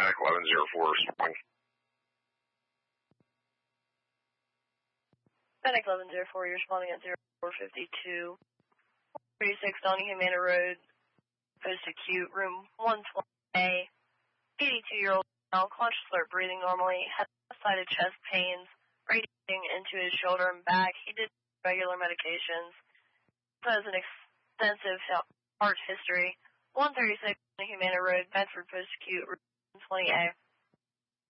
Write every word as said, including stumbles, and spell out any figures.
Medic eleven zero four responding. Medic eleven zero four, you're responding at zero four fifty-two. thirty-six Donahue Manor Road, post-acute, room one twenty A. eighty-two-year-old male, conscious alert, breathing normally, had left-sided chest pains, radiating into his shoulder and back. He did regular medications. Has an extensive heart history. one thirty-six Donahue Manor Road, Bedford, post-acute, room one twenty A.